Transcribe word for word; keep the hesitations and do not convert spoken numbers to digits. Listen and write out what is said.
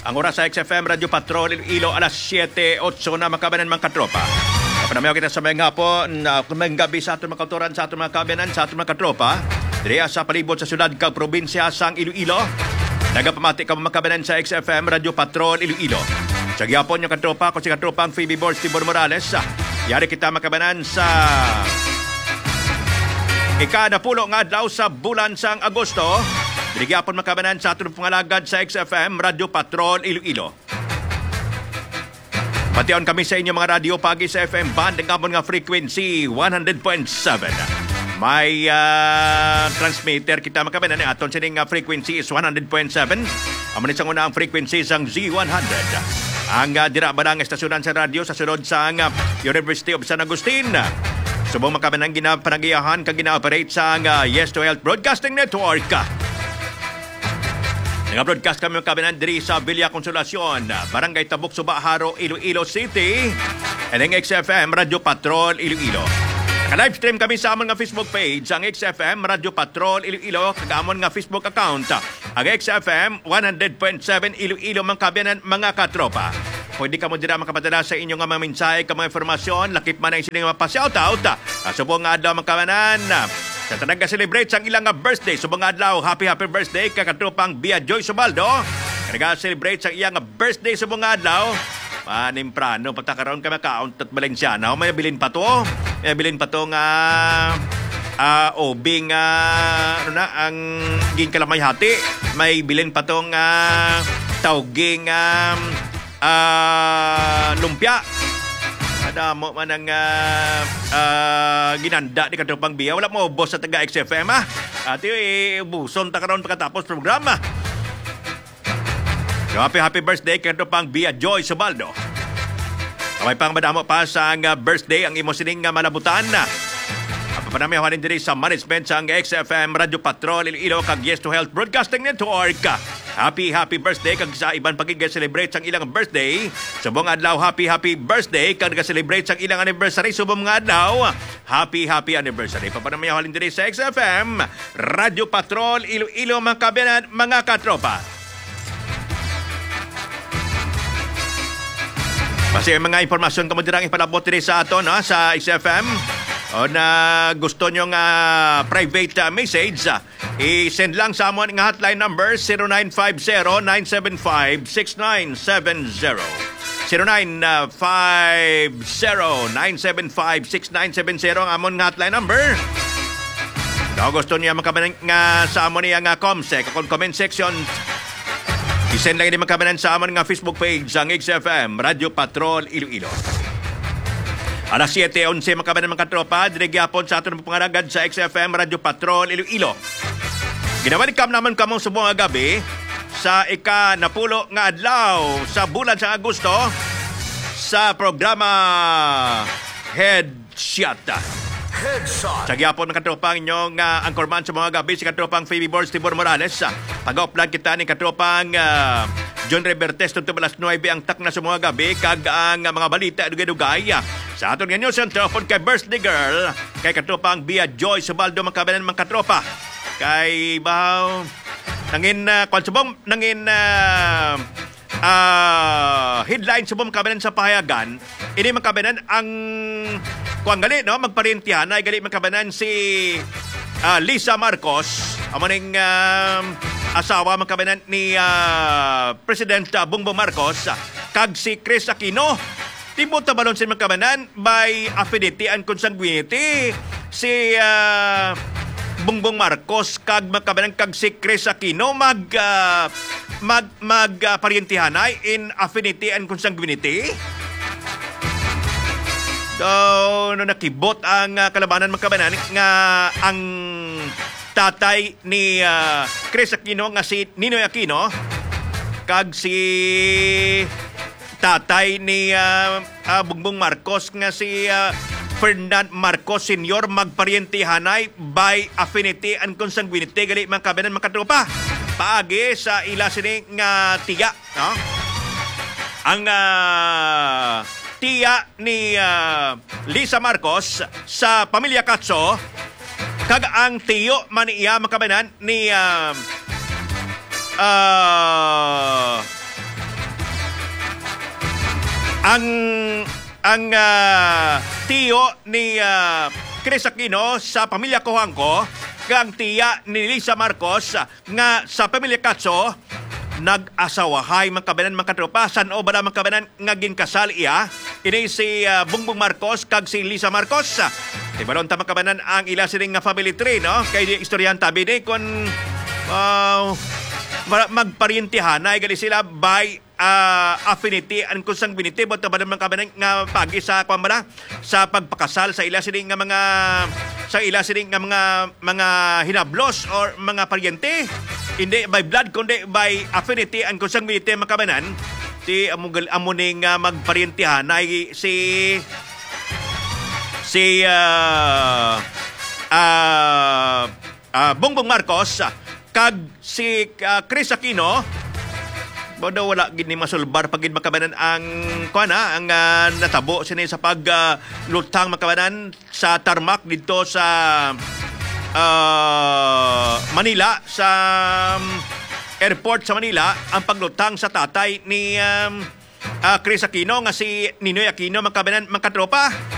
Ang oras sa X F M Radio Patrol Iloilo alas siyete eight na makabanan mga katropa. Panamayaw kita sa mga hapon na uh, mga gabi sa atong mga kautoran, sa atong mga kabanan, sa atong mga katropa. Diya sa palibot sa syudad kag probinsya sang Iloilo. Nagapamati ka makabanan sa X F M Radio Patrol Iloilo. Sa gyapon yung katropa ko si katropang Phoebe Borges Tibor Morales. Yari kita makabanan sa ikanapulo nga adlaw sa bulan sang Agosto. Digyapon makabanan sa atong pangalagad sa X F M Radio Patrol Iloilo. Patiyon kami sa inyo mga radio pagi sa F M band ng amon nga frequency one hundred point seven. May uh, transmitter kita makabanan aton sining nga frequency is one hundred point seven. Amon isang una ang frequency sang Z one hundred. Ang uh, dira badang estasyonan sa radio sa sunod sa uh, University of San Agustin. Subong makabanan ginapanagiyahan kag gina-operate sa uh, Yes to Health Broadcasting Network. Nag-broadcast kami makabanan diri sa Villa Consolacion, Barangay Tabuk, Subaharo, Iloilo City. And ang X F M Radio Patrol Iloilo. Naka-livestream kami sa amon nga Facebook page, ang X F M Radio Patrol Iloilo, kag amon nga Facebook account, ang X F M one hundred point seven Iloilo mangkabanan mga katropa. Pwede ka mo dira makapadala sa inyong mga mensahe, ka mga informasyon, lakip man ay sining mapasyaut-out. Subong nga adlaw mangkabanan. Sa tanang ka-celebrate sa ilang birthday, subong adlaw, happy happy birthday kakatropang Bia Joy Subaldo. Nag-celebrate sa iyang birthday subong adlaw. Panimprano, patakaroon ka maka-count at Balenciana. May bilin pa to. May bilin pa to nga uh, obing uh, ano na, ang ging kalamay hati. May bilin pa to nga tauging um, uh, lumpia. Adamo man ang uh, uh, ginanda ni katropang Bia. Wala mo boss sa taga X F M ah. At yung buson ta karon pagkatapos programa. So, happy happy birthday katropang Bia Joy Subaldo. May pang madamo pa sa uh, birthday ang imo sining uh, malabutan na. Papanamihawanin diri sa management sa ang X F M Radio Patrol Iloilo kag Yes to Health Broadcasting Network. Happy, happy birthday kag sa iban pagig-celebrate sang ilang birthday. Subong adlaw, happy, happy birthday kag ga-celebrate sang ilang anniversary. Subong nga adlaw, happy, happy anniversary. Papanamayahalin diri sa X F M Radio Patrol Iloilo mangkabanan mga katropa. Kasi mga impormasyon kamo dirang ipalabot diri sa aton no, sa X F M. O na gusto nyo nga private uh, message, uh, i-send lang sa amon nga hotline number zero nine five zero nine seven five six nine seven zero. zero nine five zero nine seven five six nine seven zero ang amon nga hotline number. Kung gusto niya makabanan nga sa amon niya nga comsec, kung comment section, i-send lang din makabanan sa amon nga Facebook page ang X F M Radio Patrol Iloilo. Alas siyete onse makabanan mga katropa, dirigyapon sa aton pangaragad sa X F M Radio Patrol Iloilo. Ginawalikam naman kamong subong nga gabi sa ika-napulo nga adlaw sa bulan sa Agosto sa programa Headshot. Headshot. Sa gyapon mga katropang inyong uh, angkorman sa mga gabi si katropang Phoebe Borges Tibor Morales. Pag-upload kita ni katropang uh, John Revertes tuntun alas nuwebe ang tak na sa mga gabi kag ang uh, mga balita dugay-dugay. Sa aton nga news ang telefon kay birthday girl kay katropang Bia Joy Subaldo makabanan mga katropa. Kay bahaw nangin uh, konsubong nangin uh, uh, headline subong makabanan sa pahayagan. Ini makabanan ang kuang gali no magparentihan ay gali makabanan si uh, Lisa Marcos amaning uh, asawa makabanan ni uh, President uh, Bongbong Marcos uh, kag si Chris Aquino. Tibot tabalon sa makabanan by affinity and consanguinity si uh, Bongbong Marcos kag makabanan kag si Chris Aquino mag uh, mag mag uh, parentihanay in affinity and consanguinity. So, no nakibot ang uh, kalabanan makabanan nga ang tatay ni uh, Chris Aquino nga si Ninoy Aquino kag si tatay ni uh, uh, Bongbong Marcos nga si uh, Ferdinand Marcos Senior magparentihanay by affinity and consanguinity gali mga kabanan mga katropa. Paagi sa ila sini nga tiga, no? Ang uh, tiya ni uh, Lisa Marcos sa pamilya Katso kag ang tiyo man iya makabanan ni uh, uh, ang ang uh, tiyo ni uh, Chris Aquino sa pamilya Cojuangco kang tiya ni Lisa Marcos nga sa pamilya Katso nag-asawahay mga kabanan mga katropa. San o ba na mga kabanan nga ginkasal iya? Ini si uh, Bongbong Marcos kag si Lisa Marcos. Ibalon ta mga kabanan ang ila sining nga family tree, no? Kay di istoryahan tabi ni kung uh, magparintihan na gali sila by uh, affinity and consanguinity but ba naman kabanan nga pagi sa kwamara sa pagpakasal sa ila sining nga mga sa ila sining nga mga mga hinablos or mga paryente. Hindi by blood kundi by affinity and consanguinity makabanan ti amugal amuning uh, magparintihan na si si uh, uh, uh, Bongbong Marcos kag si uh, Chris Aquino bodo wala gid ni masulbar pagid makabanan ang kuana ang uh, natabo sini sa pag uh, lutang makabanan sa tarmac didto sa uh, Manila sa um, airport sa Manila ang paglutang sa tatay ni um, uh, Chris Aquino nga si Ninoy Aquino makabanan mga katropa.